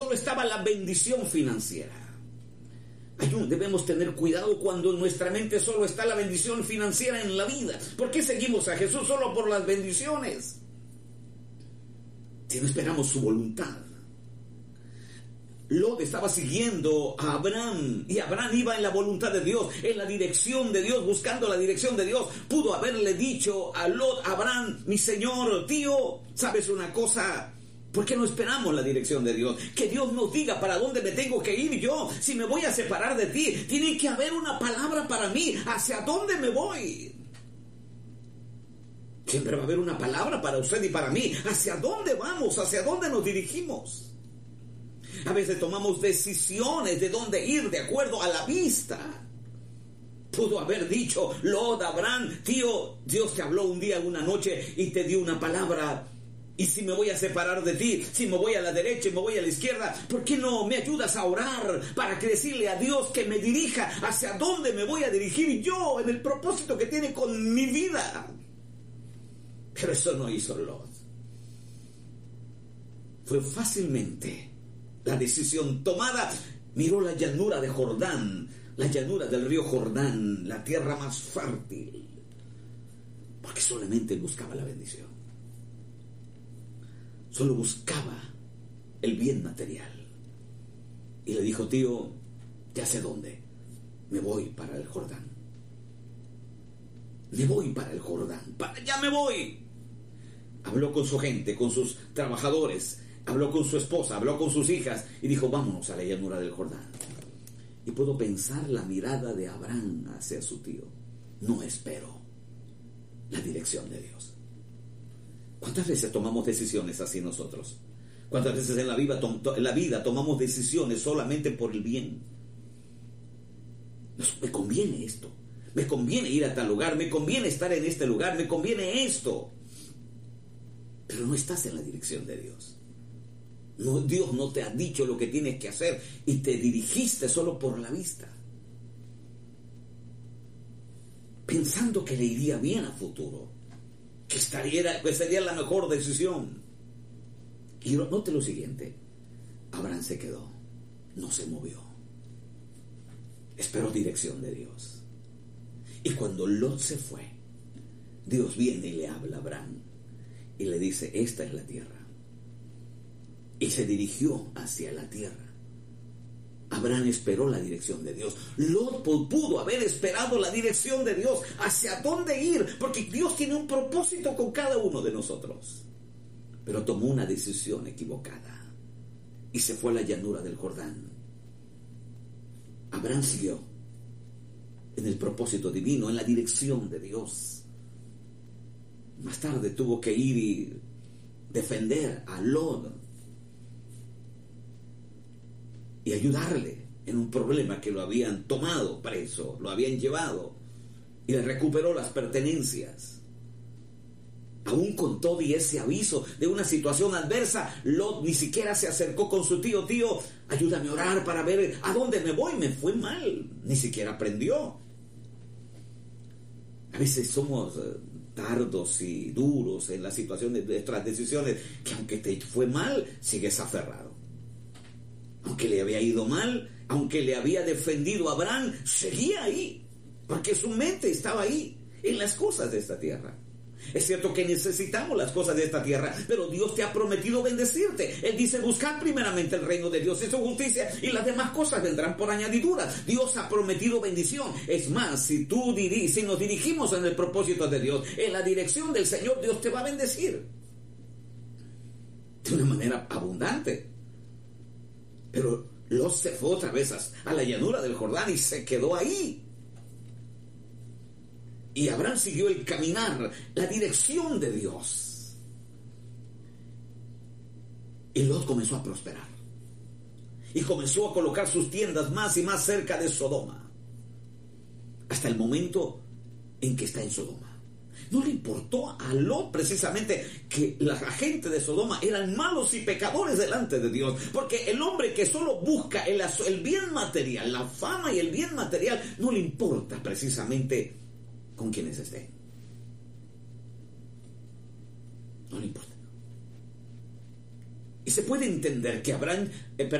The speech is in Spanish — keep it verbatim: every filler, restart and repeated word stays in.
solo estaba la bendición financiera. Debemos tener cuidado cuando en nuestra mente solo está la bendición financiera en la vida. ¿Por qué seguimos a Jesús solo por las bendiciones? Si no esperamos su voluntad. Lot estaba siguiendo a Abraham y Abraham iba en la voluntad de Dios, en la dirección de Dios, buscando la dirección de Dios. Pudo haberle dicho a Lot: Abraham, mi señor, tío, ¿sabes una cosa? ¿Por qué no esperamos la dirección de Dios? Que Dios nos diga para dónde me tengo que ir yo. Si me voy a separar de ti, tiene que haber una palabra para mí. ¿Hacia dónde me voy? Siempre va a haber una palabra para usted y para mí. ¿Hacia dónde vamos? ¿Hacia dónde nos dirigimos? A veces tomamos decisiones de dónde ir de acuerdo a la vista. Pudo haber dicho Lot, Abraham: tío, Dios te habló un día, una noche y te dio una palabra. Y si me voy a separar de ti, si me voy a la derecha y me voy a la izquierda, ¿por qué no me ayudas a orar para que decirle a Dios que me dirija hacia dónde me voy a dirigir yo en el propósito que tiene con mi vida? Pero eso no hizo Lot. Fue fácilmente la decisión tomada. Miró la llanura de Jordán, la llanura del río Jordán, la tierra más fértil, porque solamente buscaba la bendición. Solo buscaba el bien material. Y le dijo: tío, ya sé dónde. Me voy para el Jordán. Me voy para el Jordán. Para allá me voy. Habló con su gente, con sus trabajadores. Habló con su esposa, habló con sus hijas. Y dijo: vámonos a la llanura del Jordán. Y puedo pensar la mirada de Abraham hacia su tío. No espero la dirección de Dios. ¿Cuántas veces tomamos decisiones así nosotros? ¿Cuántas veces en la vida, en la vida tomamos decisiones solamente por el bien? Me conviene esto, me conviene ir a tal lugar, me conviene estar en este lugar, me conviene esto. Pero no estás en la dirección de Dios. No, Dios no te ha dicho lo que tienes que hacer y te dirigiste solo por la vista, pensando que le iría bien a futuro, que, estaría, que sería la mejor decisión. Y note lo siguiente: Abraham se quedó, no se movió, esperó dirección de Dios. Y cuando Lot se fue, Dios viene y le habla a Abraham y le dice: esta es la tierra. Y se dirigió hacia la tierra. Abraham esperó la dirección de Dios. Lot pudo haber esperado la dirección de Dios. ¿Hacia dónde ir? Porque Dios tiene un propósito con cada uno de nosotros. Pero tomó una decisión equivocada y se fue a la llanura del Jordán. Abraham siguió en el propósito divino, en la dirección de Dios. Más tarde tuvo que ir y defender a Lot y ayudarle en un problema que lo habían tomado preso, lo habían llevado, y le recuperó las pertenencias. Aún con todo y ese aviso de una situación adversa, Lot ni siquiera se acercó con su tío: tío, ayúdame a orar para ver a dónde me voy, me fue mal. Ni siquiera aprendió. A veces somos tardos y duros en la situación de nuestras decisiones, que aunque te fue mal, sigues aferrado. Aunque le había ido mal, aunque le había defendido a Abraham, seguía ahí, porque su mente estaba ahí, en las cosas de esta tierra. Es cierto que necesitamos las cosas de esta tierra, pero Dios te ha prometido bendecirte. Él dice: buscad primeramente el reino de Dios y su justicia, y las demás cosas vendrán por añadidura. Dios ha prometido bendición. Es más, si tú diri- si nos dirigimos en el propósito de Dios, en la dirección del Señor, Dios te va a bendecir de una manera abundante. Pero Lot se fue otra vez a la llanura del Jordán y se quedó ahí. Y Abraham siguió el caminar, la dirección de Dios. Y Lot comenzó a prosperar. Y comenzó a colocar sus tiendas más y más cerca de Sodoma. Hasta el momento en que está en Sodoma. No le importó a Lot precisamente que la gente de Sodoma eran malos y pecadores delante de Dios, porque el hombre que solo busca el, el bien material, la fama y el bien material, no le importa precisamente con quienes estén. No le importa. Y se puede entender que Abraham, eh,